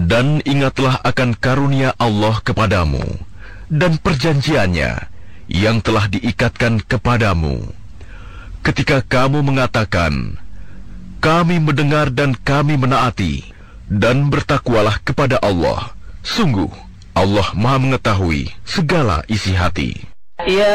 Dan ingatlah akan karunia Allah kepadamu dan perjanjiannya yang telah diikatkan kepadamu. Ketika kamu mengatakan, kami mendengar dan kami menaati, dan bertakwalah kepada Allah. Sungguh, Allah Maha mengetahui segala isi hati. Ya